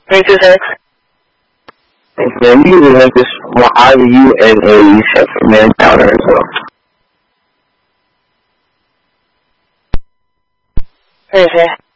326. And you like this YUNA set for manpower as well. 326.